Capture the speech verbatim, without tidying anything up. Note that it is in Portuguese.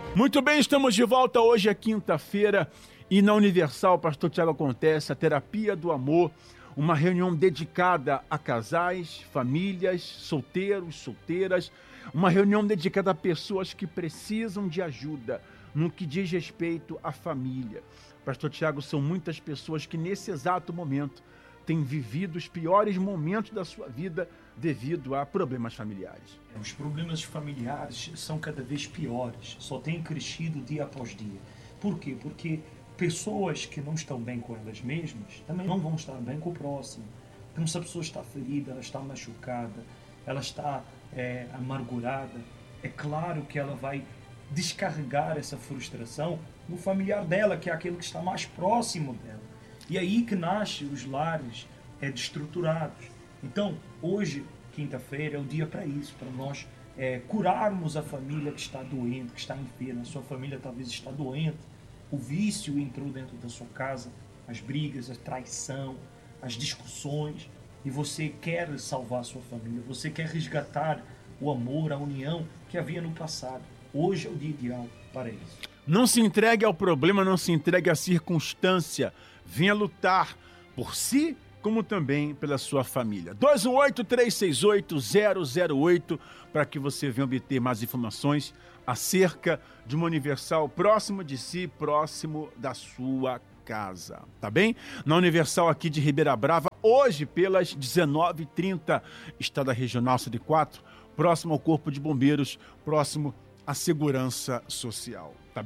Muito bem, estamos de volta. Hoje é quinta-feira e na Universal, Pastor Tiago, acontece a Terapia do Amor, uma reunião dedicada a casais, famílias, solteiros, solteiras, uma reunião dedicada a pessoas que precisam de ajuda no que diz respeito à família. Pastor Tiago, são muitas pessoas que nesse exato momento têm vivido os piores momentos da sua vida devido a problemas familiares. Os problemas familiares são cada vez piores, só têm crescido dia após dia. Por quê? Porque pessoas que não estão bem com elas mesmas também não vão estar bem com o próximo. Então, se a pessoa está ferida, ela está machucada, ela está é, amargurada, é claro que ela vai descarregar essa frustração no familiar dela, que é aquele que está mais próximo dela. E é aí que nascem os lares é, destruturados. Então, hoje, quinta-feira, é o dia para isso, para nós é, curarmos a família que está doente, que está enferma. A sua família talvez está doente, o vício entrou dentro da sua casa, as brigas, a traição, as discussões, e você quer salvar a sua família, você quer resgatar o amor, a união que havia no passado. Hoje é o dia ideal para isso. Não se entregue ao problema, não se entregue à circunstância. Venha lutar por si, como também pela sua família. dois um oito, três seis oito, zero zero oito para que você venha obter mais informações acerca de uma Universal próximo de si, próximo da sua casa, tá bem? Na Universal aqui de Ribeira Brava, hoje pelas dezenove e trinta, Estrada Regional cento e quatro, próximo ao Corpo de Bombeiros, próximo à Segurança Social. Tá